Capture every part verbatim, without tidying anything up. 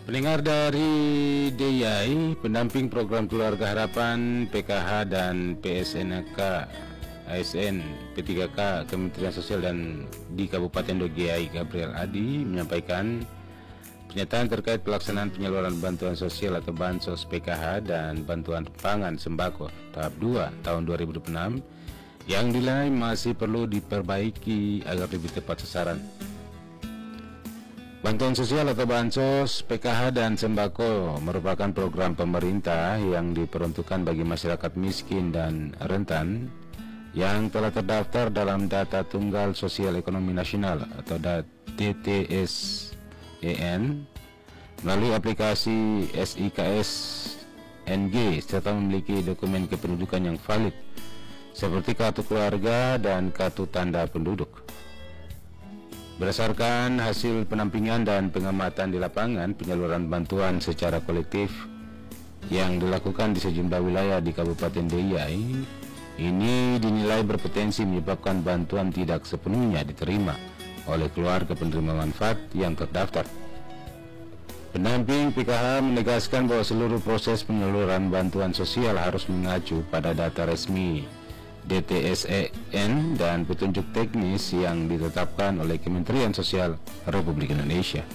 Pendengar dari D I Y, pendamping program Keluarga Harapan, P K H dan P S N K, A S N, P tiga K, Kementerian Sosial dan di Kabupaten D I Y, Gabriel Adi menyampaikan pernyataan terkait pelaksanaan penyaluran bantuan sosial atau Bansos P K H dan bantuan pangan sembako tahap dua tahun dua ribu dua puluh enam yang dinilai masih perlu diperbaiki agar lebih tepat sasaran. Bantuan sosial atau Bansos, P K H dan sembako merupakan program pemerintah yang diperuntukkan bagi masyarakat miskin dan rentan yang telah terdaftar dalam Data Tunggal Sosial Ekonomi Nasional atau D T S E N melalui aplikasi S I K S N G serta memiliki dokumen kependudukan yang valid seperti kartu keluarga dan kartu tanda penduduk. Berdasarkan hasil penampingan dan pengamatan di lapangan, penyaluran bantuan secara kolektif yang dilakukan di sejumlah wilayah di Kabupaten D I Y ini dinilai berpotensi menyebabkan bantuan tidak sepenuhnya diterima oleh keluarga penerima manfaat yang terdaftar. Pendamping P K H menegaskan bahwa seluruh proses penyaluran bantuan sosial harus mengacu pada data resmi D T S E N dan petunjuk teknis yang ditetapkan oleh Kementerian Sosial Republik Indonesia.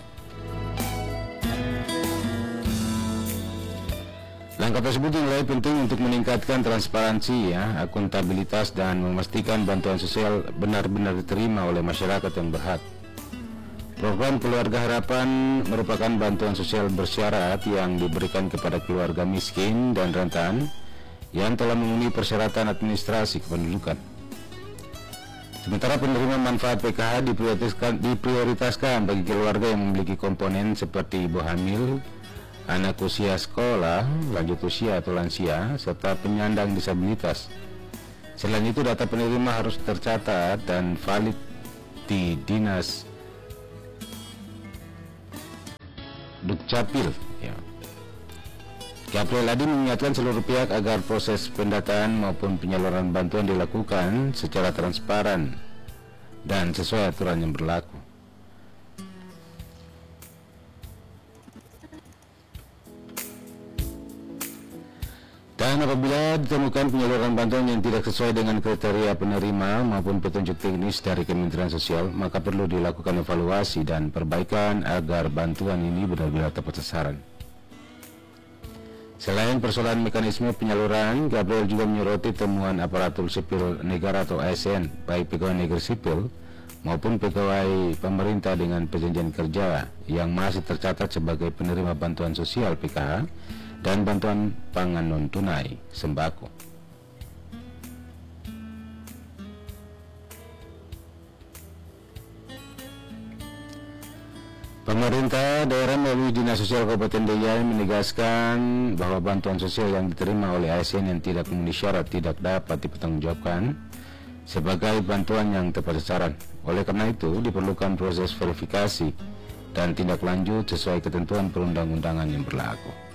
Langkah tersebut dinilai penting untuk meningkatkan transparansi, ya, akuntabilitas dan memastikan bantuan sosial benar-benar diterima oleh masyarakat yang berhak. Program Keluarga Harapan merupakan bantuan sosial bersyarat yang diberikan kepada keluarga miskin dan rentan yang telah memenuhi persyaratan administrasi kependudukan. Sementara penerima manfaat P K H diprioritaskan, diprioritaskan bagi keluarga yang memiliki komponen seperti ibu hamil, anak usia sekolah, lanjut usia atau lansia, serta penyandang disabilitas. Selain itu, data penerima harus tercatat dan valid di Dinas Dukcapil, ya. Gabriel Adi mengingatkan seluruh pihak agar proses pendataan maupun penyaluran bantuan dilakukan secara transparan dan sesuai aturan yang berlaku. Dan apabila ditemukan penyaluran bantuan yang tidak sesuai dengan kriteria penerima maupun petunjuk teknis dari Kementerian Sosial, maka perlu dilakukan evaluasi dan perbaikan agar bantuan ini benar-benar tepat sasaran. Selain persoalan mekanisme penyaluran, Gabriel juga menyoroti temuan aparatur sipil negara atau A S N, baik pegawai negeri sipil maupun pegawai pemerintah dengan perjanjian kerja yang masih tercatat sebagai penerima bantuan sosial P K H dan bantuan pangan non-tunai sembako. Pemerintah daerah melalui Dinas Sosial Kabupaten D I Y menegaskan bahwa bantuan sosial yang diterima oleh A S N yang tidak memenuhi syarat tidak dapat dipertanggungjawabkan sebagai bantuan yang tepat sasaran. Oleh karena itu, diperlukan proses verifikasi dan tindak lanjut sesuai ketentuan perundang-undangan yang berlaku.